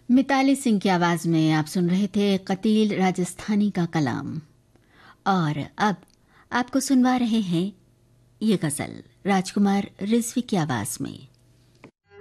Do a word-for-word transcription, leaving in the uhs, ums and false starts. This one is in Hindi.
मिताली सिंह की आवाज़ में आप सुन रहे थे कतील राजस्थानी का कलाम। और अब आपको सुनवा रहे हैं ये गज़ल राजकुमार रिजवी की आवाज़ में।